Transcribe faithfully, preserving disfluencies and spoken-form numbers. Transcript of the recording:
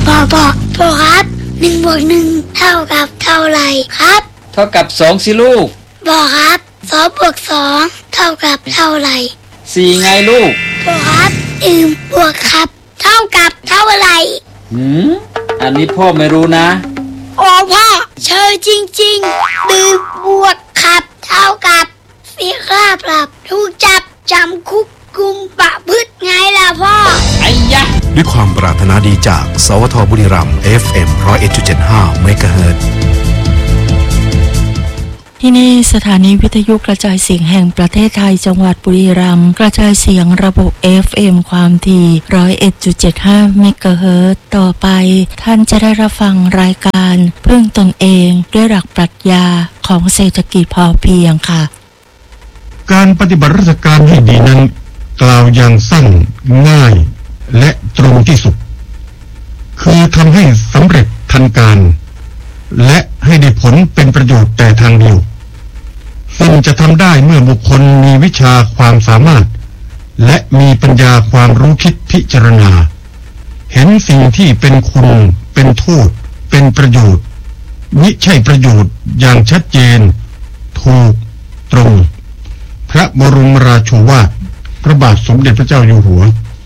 พ่อพ่อพ่อครับหนึ่งบวกหนึ่งเท่ากับเท่าไหร่ครับเท่ากับสองสิลูกพ่อครับสองบวกสองเท่ากับเท่าไหร่สี่ไงลูกพ่อครับหนึ่งบวกครับเท่ากับเท่าไหร่หืมอันนี้พ่อไม่รู้นะโอ้พ่อเชยจริงๆหนึ่งบวกครับเท่ากับสี่ค่าปรับถูกจับจำคุกกุมประพฤติไงล่ะพ่อไอ้ยะด้วยความปรารถนาดีจากสวทบุรีรัมย์ เอฟ เอ็ม หนึ่งศูนย์เอ็ดจุดเจ็ดห้า เมกะเฮิรตซ์ที่นี่สถานีวิทยุกระจายเสียงแห่งประเทศไทยจังหวัดบุรีรัมย์กระจายเสียงระบบ เอฟ เอ็ม ความถี่ หนึ่งศูนย์เอ็ดจุดเจ็ดห้า เมกะเฮิรตซ์ต่อไปท่านจะได้รับฟังรายการพึ่งตนเองด้วยหลักปรัชญาของเศรษฐกิจพอเพียงค่ะการปฏิบัติราชการให้ดีนั้นกล่าวอย่างสั้นง่ายและตรงที่สุดคือทำให้สำเร็จทันการและให้ได้ผลเป็นประโยชน์แต่ทางเดียวซึ่งจะทำได้เมื่อบุคคลมีวิชาความสามารถและมีปัญญาความรู้คิดพิจารณาเห็นสิ่งที่เป็นคุณเป็นโทษเป็นประโยชน์มิใช่ประโยชน์อย่างชัดเจนถูกตรงพระบรมราโชวาทพระบาทสมเด็จพระเจ้าอยู่หัว